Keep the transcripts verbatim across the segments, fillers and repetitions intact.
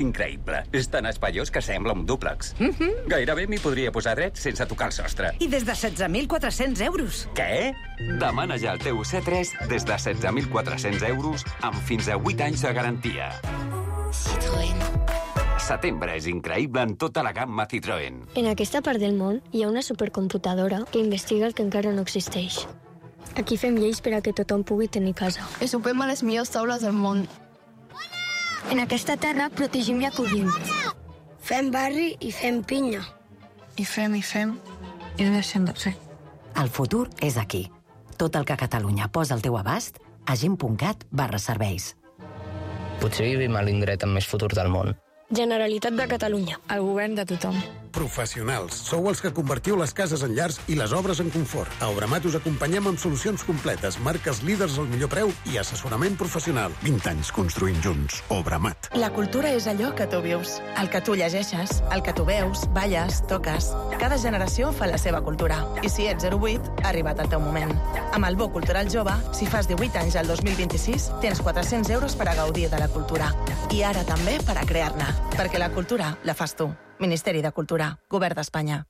increïble. És tan espaiós que sembla un dúplex. Mm-hmm. Gairebé m'hi podria posar dret sense tocar el sostre. I des de setze mil quatre-cents euros. Què? Demana ja el teu C tres des de setze mil quatre-cents euros amb fins a vuit anys de garantia. Citroën. Setembre és increïble en tota la gamma Citroën. En aquesta part del món hi ha una supercomputadora que investiga el que encara no existeix. Aquí fem lleis per a que tothom pugui tenir casa. I sopem a les millors taules del món. En aquesta terra protegim i acollim. Fem barri i fem pinya. I fem, i fem, i no deixem de fer. El futur és aquí. Tot el que Catalunya posa al teu abast a gent punt cat barra serveis. Potser vivim a l'indret amb més futur del món. Generalitat de Catalunya. El govern de tothom. Professionals. Sou els que convertiu les cases en llars i les obres en confort. A Obramat us acompanyem amb solucions completes, marques líders al millor preu i assessorament professional. vint anys construint junts. Obramat. La cultura és allò que tu vius, el que tu llegeixes, el que tu veus, balles, toques. Cada generació fa la seva cultura. I si ets zero vuit, ha arribat el teu moment. Amb el Bo Cultural Jove, si fas divuit anys al dos mil vint-i-sis, tens quatre-cents euros per a gaudir de la cultura. I ara també per a crear-ne. Perquè la cultura la fas tu. Ministeri de Cultura, Govern d'Espanya.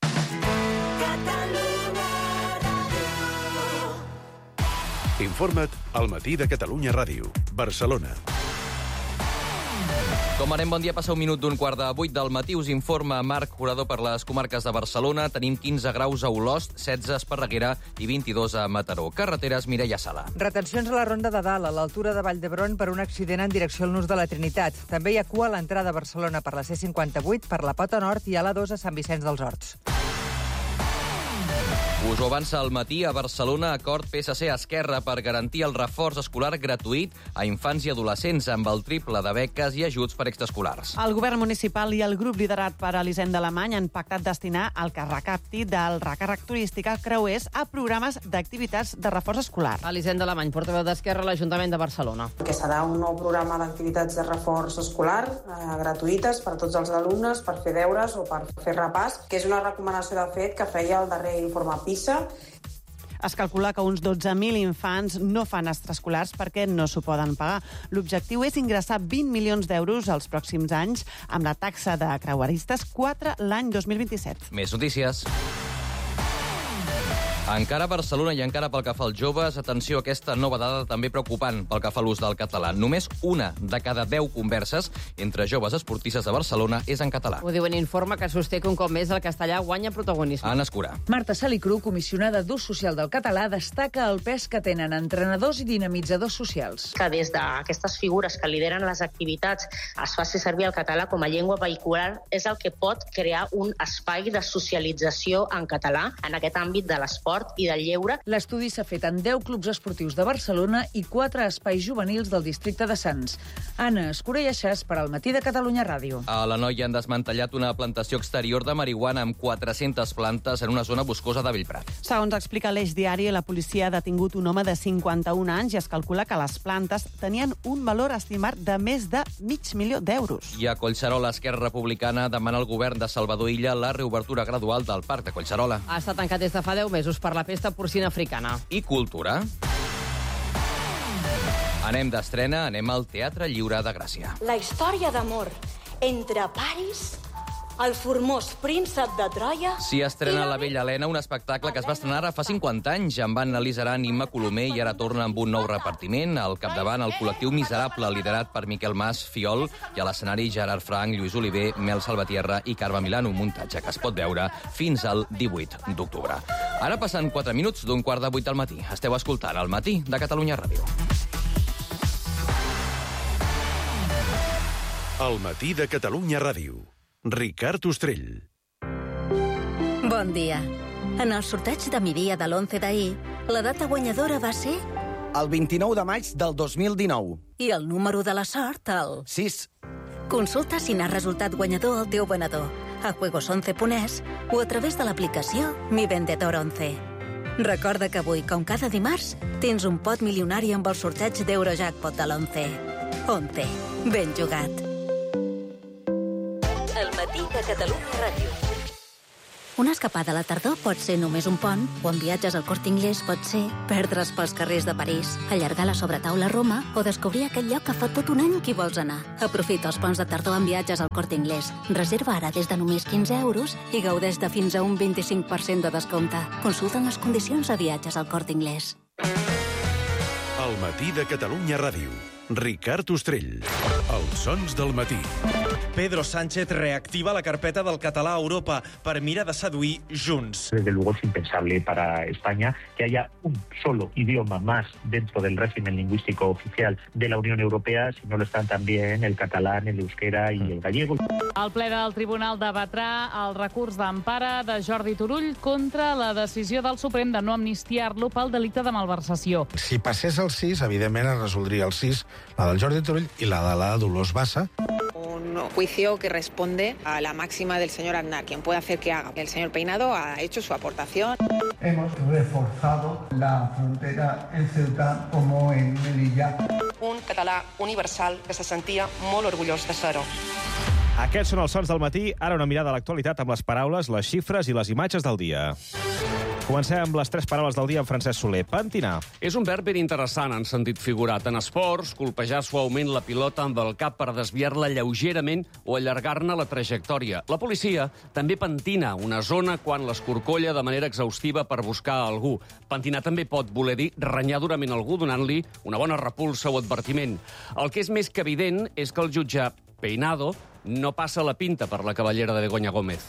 Informa't al Matí de Catalunya Ràdio, Barcelona. Com anem, bon dia, passa un minut d'un quart de vuit del matí. Us informa Marc Curador per les comarques de Barcelona. Tenim quinze graus a Olost, setze a Esparreguera i vint-i-dos a Mataró. Carreteres, Mireia Sala. Retencions a la Ronda de Dalt, a l'altura de Vall d'Hebron, per un accident en direcció al Nus de la Trinitat. També hi ha cua a l'entrada a Barcelona per la C cinquanta-vuit, per la Pota Nord i a l'A dos a Sant Vicenç dels Horts. Us ho avança al matí. A Barcelona, acord P S C-Esquerra per garantir el reforç escolar gratuït a infants i adolescents amb el triple de beques i ajuts per extraescolars. El govern municipal i el grup liderat per Elisenda Alemany han pactat destinar el que recapti del recàrrec turístic a creuers a programes d'activitats de reforç escolar. Elisenda Alemany, portaveu d'Esquerra a l'Ajuntament de Barcelona. Que serà un nou programa d'activitats de reforç escolar eh, gratuïtes per a tots els alumnes per fer deures o per fer repàs, que és una recomanació de fet que feia el darrer informe PISA. Es calcula que uns dotze mil infants no fan extraescolars perquè no s'ho poden pagar. L'objectiu és ingressar vint milions d'euros als pròxims anys amb la taxa de creueristes, quatre l'any dos mil vint-i-set. Més notícies. Encara a Barcelona i encara pel que fa als joves, atenció a aquesta nova dada també preocupant pel que fa a l'ús del català. Només una de cada deu converses entre joves esportistes de Barcelona és en català. Ho diu en informe que sosté que un cop més el castellà guanya protagonisme. Anna Escurà. Marta Salicru, comissionada d'ús social del català, destaca el pes que tenen entrenadors i dinamitzadors socials. Que des d'aquestes figures que lideren les activitats es faci servir el català com a llengua vehicular és el que pot crear un espai de socialització en català en aquest àmbit de l'esport i del lleure. L'estudi s'ha fet en deu clubs esportius de Barcelona i quatre espais juvenils del districte de Sants. Anna Escurà i Aixàs per al Matí de Catalunya Ràdio. A l'Anoia han desmantellat una plantació exterior de marihuana amb quatre-centes plantes en una zona boscosa de Bellprat. Segons explica l'Eix Diari, la policia ha detingut un home de cinquanta-un anys i es calcula que les plantes tenien un valor estimat de més de mig milió d'euros. I a Collserola, Esquerra Republicana demana al govern de Salvador Illa la reobertura gradual del Parc de Collserola. Ha estat tancat des de fa deu mesos per la pesta porcina africana. I cultura. Anem d'estrena, anem al Teatre Lliure de Gràcia. La història d'amor entre Paris, el formós príncep de Troia... S'hi estrena La Bella Helena, un espectacle que es va estrenar ara fa cinquanta anys amb Anna Lizaran i Imma Colomer i ara torna amb un nou repartiment. Al capdavant, el col·lectiu Miserable, liderat per Miquel Mas Fiol, i a l'escenari Gerard Frank, Lluís Oliver, Mel Salvatierra i Carme Milano, un muntatge que es pot veure fins al divuit d'octubre. Ara passen quatre minuts d'un quart de vuit del matí. Esteu escoltant El Matí de Catalunya Ràdio. El Matí de Catalunya Ràdio. Ricard Ostrell. Bon dia. En el sorteig de Miria de l'onze d'ahir, la data guanyadora va ser... El vint-i-nou de maig del dos mil dinou. I el número de la sort, el... sis. Consulta si n'ha resultat guanyador el teu venedor a juegos once punt es o a través de l'aplicació Mi Vendedor once. Recorda que avui, com cada dimarts, tens un pot milionari amb el sorteig d'Eurojackpot de l'onze. once. Ben jugat. El Matí de Catalunya Ràdio. Una escapada a la tardor pot ser només un pont, o en viatges al Corte Inglés pot ser perdre's pels carrers de París, allargar la sobretaula a Roma o descobrir aquell lloc que fa tot un any que hi vols anar. Aprofita els ponts de tardor en viatges al Corte Inglés. Reserva ara des de només quinze euros i gaudeix de fins a un vint-i-cinc per cent de descompte. Consulta les condicions a viatges al Corte Inglés. El matí de Catalunya Ràdio. Ricard Ostrell. Els sons del matí. Pedro Sánchez reactiva la carpeta del català a Europa per mirar de seduir Junts. Desde luego es impensable para España que haya un solo idioma más dentro del régimen lingüístico oficial de la Unión Europea, si no lo están también el catalán, el euskera y el gallego. El ple del Tribunal debatrà el recurs d'empara de Jordi Turull contra la decisió del Suprem de no amnistiar-lo pel delicte de malversació. Si passés el sis, evidentment es resoldria el sis, la del Jordi Turull i la de la Dolors Bassa. Un juicio que responde a la máxima del señor Aznar, quien puede hacer que haga. El señor Peinado ha hecho su aportación. Hemos reforzado la frontera en Ceuta como en Melilla. Un català universal que se sentia molt orgullós de ser-ho. Aquests són els sons del matí. Ara una mirada a l'actualitat amb les paraules, les xifres i les imatges del dia. Comencem amb les tres paraules del dia amb Francesc Soler. Pentinar. És un verb ben interessant en sentit figurat. En esports, colpejar suaument la pilota amb el cap per desviar-la lleugerament o allargar-ne la trajectòria. La policia també pentina una zona quan l'escorcolla de manera exhaustiva per buscar algú. Pentinar també pot voler dir renyar durament algú donant-li una bona repulsa o advertiment. El que és més que evident és que el jutge Peinado no passa la pinta per la cavallera de Begoña Gómez.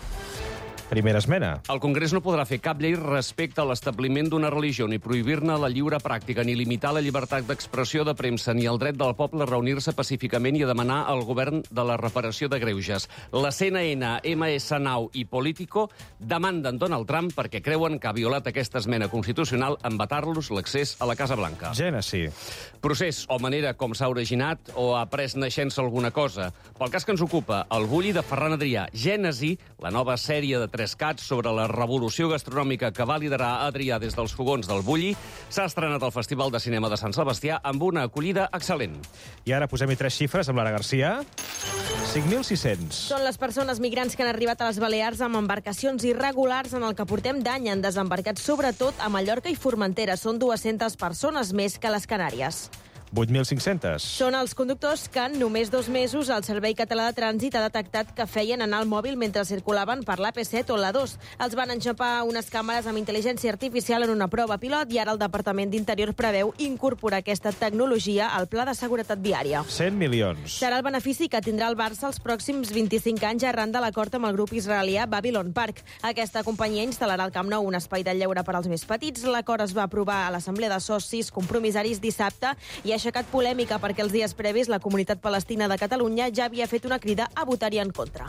Primera esmena. El Congrés no podrà fer cap llei respecte a l'establiment d'una religió, ni prohibir-ne la lliure pràctica, ni limitar la llibertat d'expressió de premsa, ni el dret del poble a reunir-se pacíficament i a demanar al govern de la reparació de greuges. La C N N, M S Now i Político demanden Donald Trump perquè creuen que ha violat aquesta esmena constitucional en vetar-los l'accés a la Casa Blanca. Gènesi. Procés o manera com s'ha originat o ha pres naixença alguna cosa. Pel cas que ens ocupa, el bulli de Ferran Adrià. Gènesi, la nova sèrie de tres cats sobre la revolució gastronòmica que va liderar Adrià des dels fogons del Bulli, s'ha estrenat al Festival de Cinema de Sant Sebastià amb una acollida excel·lent. I ara posem-hi tres xifres amb Lara Garcia. cinc mil sis-cents. Són les persones migrants que han arribat a les Balears amb embarcacions irregulars en el que portem d'any. Han desembarcat sobretot a Mallorca i Formentera. Són dues-centes persones més que les Canàries. vuit mil cinc-cents. Són els conductors que en només dos mesos el Servei Català de Trànsit ha detectat que feien anar el mòbil mentre circulaven per l'A P set o l'A dos. Els van enxapar unes càmeres amb intel·ligència artificial en una prova pilot i ara el Departament d'Interior preveu incorporar aquesta tecnologia al Pla de Seguretat Viària. cent milions. Serà el benefici que tindrà el Barça els pròxims vint-i-cinc anys arran de l'acord amb el grup israelià Babylon Park. Aquesta companyia instal·larà al Camp Nou un espai de lleure per als més petits. L'acord es va aprovar a l'Assemblea de Socis Compromissaris dissabte i ha aixecat polèmica perquè els dies previs la comunitat palestina de Catalunya ja havia fet una crida a votar-hi en contra.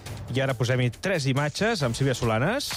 I ara posem-hi tres imatges amb Sílvia Solanes.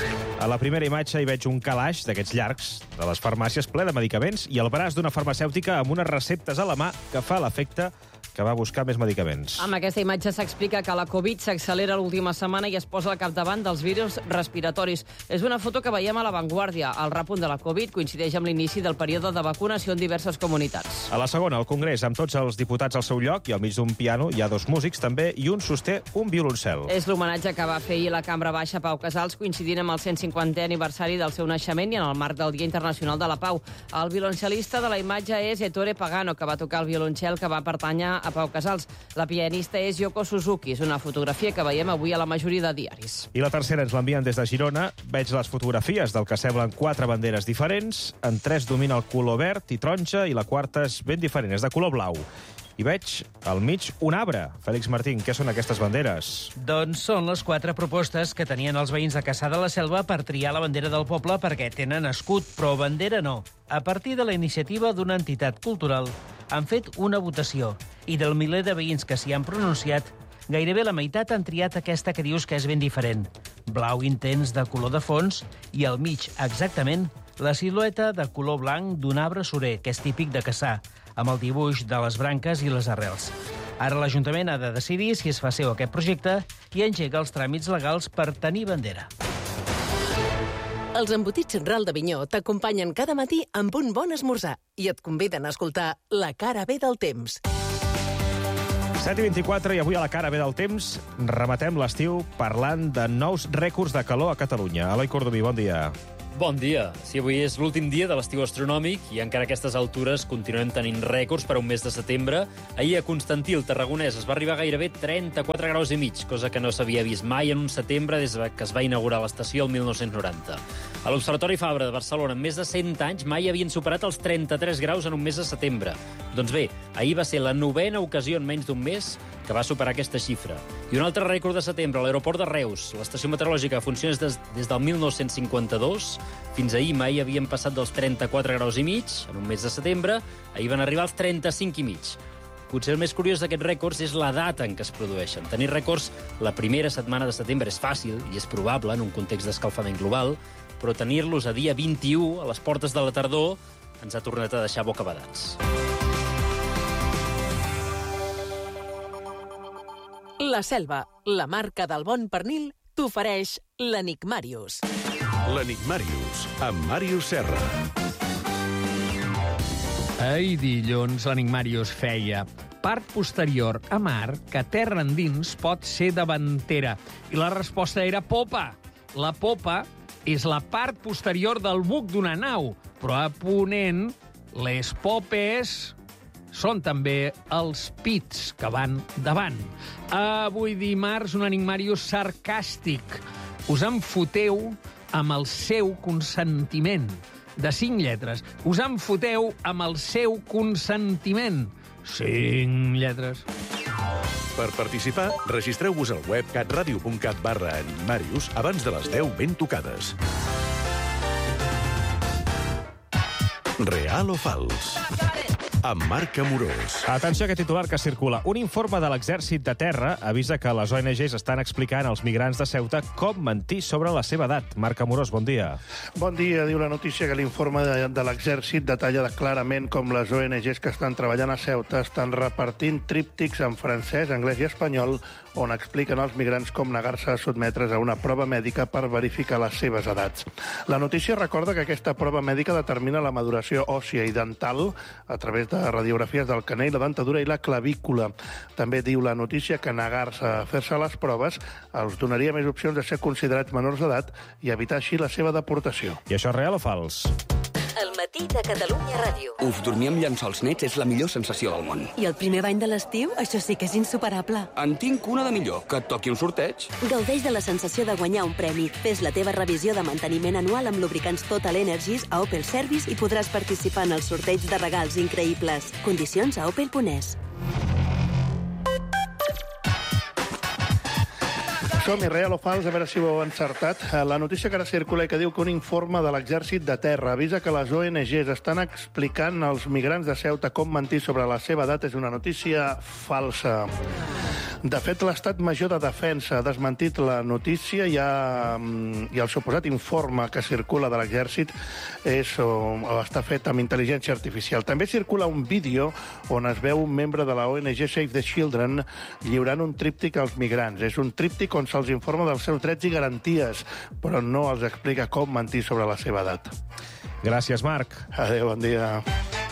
A la primera imatge hi veig un calaix d'aquests llargs de les farmàcies ple de medicaments i el braç d'una farmacèutica amb unes receptes a la mà que fa l'efecte que va buscar més medicaments. Amb aquesta imatge s'explica que la Covid s'accelera l'última setmana i es posa al capdavant dels virus respiratoris. És una foto que veiem a La Vanguardia. El repunt de la Covid coincideix amb l'inici del període de vacunació en diverses comunitats. A la segona, al Congrés, amb tots els diputats al seu lloc i al mig d'un piano hi ha dos músics també i un sosté un violoncel. És l'homenatge que va fer ahir la Cambra Baixa Pau Casals coincidint amb el cent cinquantè aniversari del seu naixement i en el marc del Dia Internacional de la Pau. El violoncel·lista de la imatge és Ettore Pagano, que va tocar el violoncel que va pertànyer a Pau Casals. La pianista és Yoko Suzuki. És una fotografia que veiem avui a la majoria de diaris. I la tercera ens l'envien des de Girona. Veig les fotografies del que semblen quatre banderes diferents. En tres domina el color verd i taronja i la quarta és ben diferent, és de color blau. I veig al mig un arbre. Fèlix Martín, què són aquestes banderes? Doncs són les quatre propostes que tenien els veïns de Cassà de la Selva per triar la bandera del poble perquè tenen escut, però bandera no. A partir de la iniciativa d'una entitat cultural han fet una votació i del miler de veïns que s'hi han pronunciat, gairebé la meitat han triat aquesta que dius que és ben diferent. Blau intens de color de fons i al mig, exactament, la silueta de color blanc d'un arbre surer, que és típic de Cassà, amb el dibuix de les branques i les arrels. Ara l'Ajuntament ha de decidir si es fa seu aquest projecte i engega els tràmits legals per tenir bandera. Els embotits Ral d'Avinyó t'acompanyen cada matí amb un bon esmorzar i et conviden a escoltar La cara B del temps. set i vint-i-quatre i avui a la cara ve del temps rematem l'estiu parlant de nous rècords de calor a Catalunya. Eloi Cordomí, bon dia. Bon dia. Sí, avui és l'últim dia de l'estiu astronòmic i encara a aquestes altures continuem tenint rècords per a un mes de setembre. Ahir a Constantí, el Tarragonès, es va arribar a gairebé trenta-quatre graus i mig, cosa que no s'havia vist mai en un setembre des que es va inaugurar l'estació el mil nou-cents noranta. A l'Observatori Fabra de Barcelona, en més de cent anys, mai havien superat els trenta-tres graus en un mes de setembre. Doncs bé, ahir va ser la novena ocasió en menys d'un mes que va superar aquesta xifra. I un altre rècord de setembre, a l'aeroport de Reus. L'estació meteorològica funciona des, des del mil nou-cents cinquanta-dos. Fins ahir mai havien passat dels trenta-quatre graus i mig, en un mes de setembre. Ahir van arribar als trenta-cinc i mig. Potser el més curiós d'aquests rècords és la data en què es produeixen. Tenir rècords la primera setmana de setembre és fàcil i és probable en un context d'escalfament global, però tenir-los a dia vint-i-u, a les portes de la tardor, ens ha tornat a deixar bocabadats. La Selva, la marca del bon pernil, t'ofereix l'Enigmàrius. L'Enigmàrius, amb Màrius Serra. Ahir dilluns l'Enigmàrius feia part posterior a mar que terra endins pot ser davantera. I la resposta era popa. La popa és la part posterior del buc d'una nau, però a ponent les popes són també els pits que van davant. Avui dimarts, un enigmàrius sarcàstic. Us en foteu amb el seu consentiment. De cinc lletres. Us en foteu amb el seu consentiment. Cinc lletres. Per participar, registreu-vos al web catradio punt cat barra enigmàrius abans de les deu ben tocades. Real o fals? Amb Marc Amorós. Atenció a aquest titular que circula. Un informe de l'Exèrcit de Terra avisa que les O N Ges estan explicant als migrants de Ceuta com mentir sobre la seva edat. Marc Amorós, bon dia. Bon dia. Diu la notícia que l'informe de, de l'Exèrcit detalla clarament com les O N Ges que estan treballant a Ceuta estan repartint tríptics en francès, anglès i espanyol on expliquen als migrants com negar-se a sotmetre's a una prova mèdica per verificar les seves edats. La notícia recorda que aquesta prova mèdica determina la maduració òssia i dental a través de radiografies del canell, la dentadura i la clavícula. També diu la notícia que negar-se a fer-se les proves els donaria més opcions de ser considerats menors d'edat i evitar així la seva deportació. I això és real o fals? El matí de Catalunya Ràdio. Uf, dormir amb llençols nets és la millor sensació del món. I el primer bany de l'estiu? Això sí que és insuperable. En tinc una de millor, que et toqui un sorteig. Gaudeix de la sensació de guanyar un premi. Fes la teva revisió de manteniment anual amb lubricants Total Energies a Opel Service i podràs participar en el sorteig de regals increïbles. Condicions a opel punt es. Som-hi, real o fals, a veure si ho heu encertat. La notícia que ara circula i que diu que un informe de l'Exèrcit de Terra avisa que les O N Ges estan explicant als migrants de Ceuta com mentir sobre la seva edat és una notícia falsa. De fet, l'Estat Major de Defensa ha desmentit la notícia i, ha, i el suposat informe que circula de l'Exèrcit és, o, o està fet amb intel·ligència artificial. També circula un vídeo on es veu un membre de la O N G Save the Children lliurant un tríptic als migrants. És un tríptic on se'ls informa dels seus drets i garanties, però no els explica com mentir sobre la seva edat. Gràcies, Marc. Adéu, bon dia.